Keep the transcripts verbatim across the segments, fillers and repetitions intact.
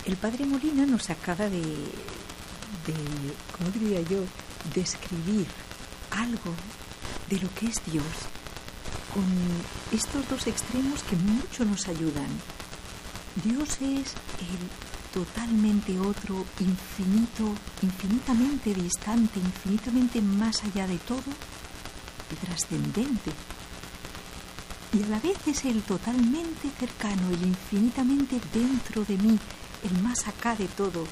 El padre Molina nos acaba de, de, ¿cómo diría yo?, describir algo de lo que es Dios con estos dos extremos que mucho nos ayudan. Dios es el totalmente otro, infinito, infinitamente distante, infinitamente más allá de todo y trascendente. Y a la vez es el totalmente cercano, el infinitamente dentro de mí, el más acá de todo.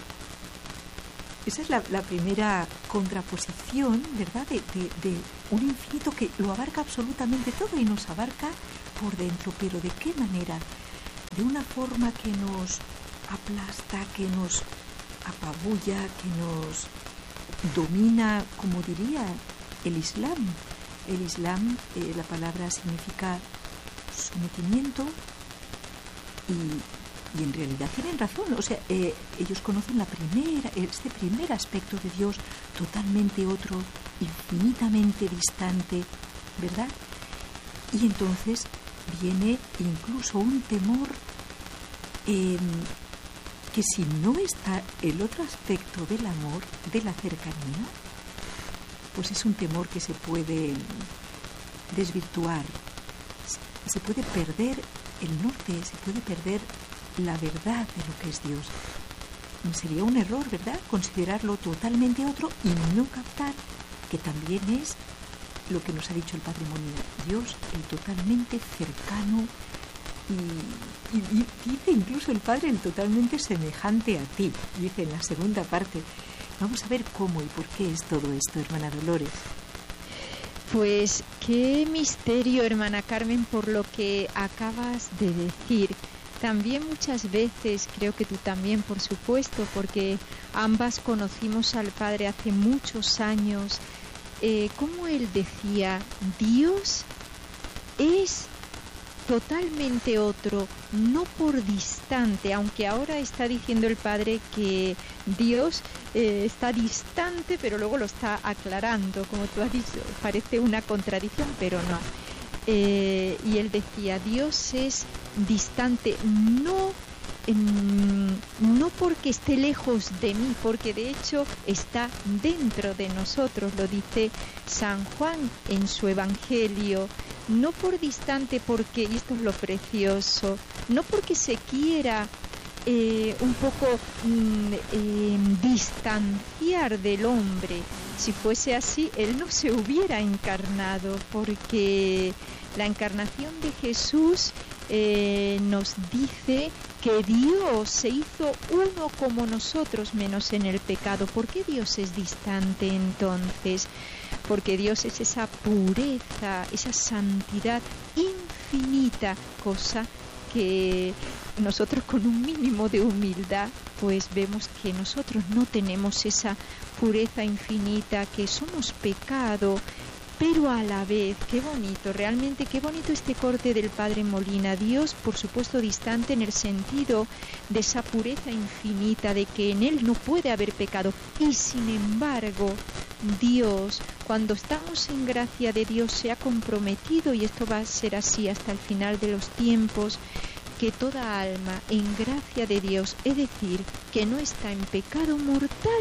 Esa es la, la primera contraposición, ¿verdad?, de, de, de un infinito que lo abarca absolutamente todo y nos abarca por dentro. Pero ¿de qué manera? De una forma que nos aplasta, que nos apabulla, que nos domina, como diría el Islam. El Islam, eh, la palabra significa sometimiento y, y en realidad tienen razón. O sea, eh, ellos conocen la primera, este primer aspecto de Dios, totalmente otro, infinitamente distante, ¿verdad? Y entonces viene incluso un temor eh, que si no está el otro aspecto del amor, de la cercanía, pues es un temor que se puede desvirtuar, se puede perder el norte, se puede perder la verdad de lo que es Dios. Sería un error, ¿verdad?, considerarlo totalmente otro y no captar que también es lo que nos ha dicho el padre Molina, Dios el totalmente cercano y, y, y dice incluso el padre el totalmente semejante a ti, dice en la segunda parte. Vamos a ver cómo y por qué es todo esto, hermana Dolores. Pues qué misterio, hermana Carmen, por lo que acabas de decir. También muchas veces, creo que tú también, por supuesto, porque ambas conocimos al Padre hace muchos años, eh, como él decía, Dios es totalmente otro, no por distante, aunque ahora está diciendo el Padre que Dios eh, está distante, pero luego lo está aclarando, como tú has dicho, parece una contradicción, pero no. Eh, y él decía, Dios es distante, no, eh, no porque esté lejos de mí, porque de hecho está dentro de nosotros, lo dice San Juan en su Evangelio. No por distante porque, y esto es lo precioso, no porque se quiera eh, un poco mm, eh, distanciar del hombre. Si fuese así, él no se hubiera encarnado, porque la encarnación de Jesús eh, nos dice que Dios se hizo uno como nosotros, menos en el pecado. ¿Por qué Dios es distante entonces? Porque Dios es esa pureza, esa santidad infinita, cosa que nosotros con un mínimo de humildad pues vemos que nosotros no tenemos esa pureza infinita, que somos pecado, pero a la vez, qué bonito, realmente qué bonito este corte del padre Molina. Dios, por supuesto, distante en el sentido de esa pureza infinita, de que en él no puede haber pecado, y sin embargo, Dios, cuando estamos en gracia de Dios, se ha comprometido, y esto va a ser así hasta el final de los tiempos, que toda alma en gracia de Dios, es decir, que no está en pecado mortal,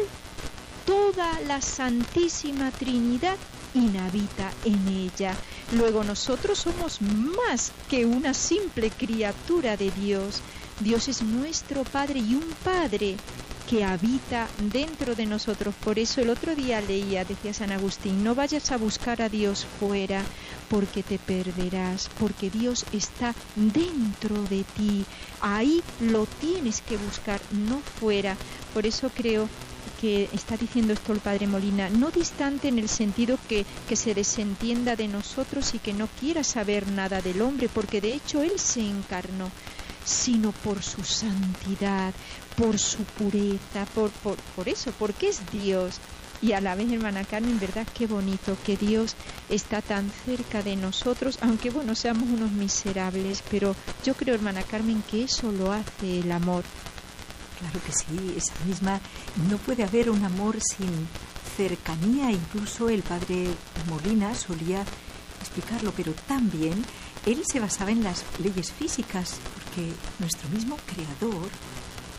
toda la Santísima Trinidad inhabita en ella. Luego nosotros somos más que una simple criatura de Dios. Dios es nuestro Padre y un Padre que habita dentro de nosotros. Por eso el otro día leía, decía San Agustín, no vayas a buscar a Dios fuera porque te perderás, porque Dios está dentro de ti. Ahí lo tienes que buscar, no fuera. Por eso creo que está diciendo esto el padre Molina, no distante en el sentido que, que se desentienda de nosotros y que no quiera saber nada del hombre, porque de hecho Él se encarnó, sino por su santidad, por su pureza, por, por, por eso, porque es Dios. Y a la vez, hermana Carmen, ¿verdad? Qué bonito que Dios está tan cerca de nosotros, aunque bueno, seamos unos miserables, pero yo creo, hermana Carmen, que eso lo hace el amor. Claro que sí, esa misma, no puede haber un amor sin cercanía. Incluso el padre Molina solía explicarlo, pero también él se basaba en las leyes físicas, porque nuestro mismo creador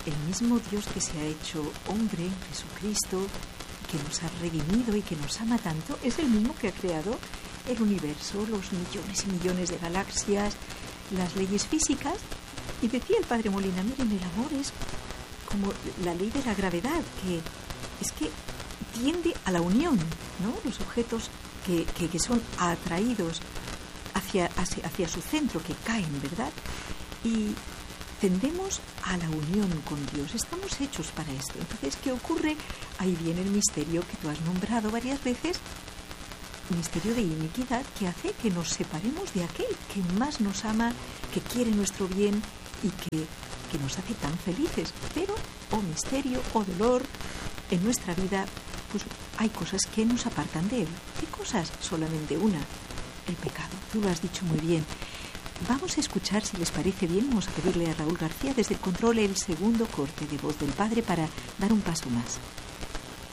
el mismo Dios que se ha hecho hombre, Jesucristo, que nos ha redimido y que nos ama tanto, es el mismo que ha creado el universo, los millones y millones de galaxias, las leyes físicas. Y decía el padre Molina, miren, el amor es como la ley de la gravedad, que es que tiende a la unión, ¿no? Los objetos que, que, que son atraídos hacia, hacia, hacia su centro, que caen, ¿verdad? Y tendemos a la unión con Dios, estamos hechos para esto. Entonces, ¿qué ocurre? Ahí viene el misterio que tú has nombrado varias veces, misterio de iniquidad, que hace que nos separemos de aquel que más nos ama, que quiere nuestro bien y que, que nos hace tan felices. Pero, oh misterio, oh dolor, en nuestra vida pues hay cosas que nos apartan de él. ¿Qué cosas? Solamente una, el pecado. Tú lo has dicho muy bien. Vamos a escuchar, si les parece bien, vamos a pedirle a Raúl García desde el control el segundo corte de voz del Padre para dar un paso más.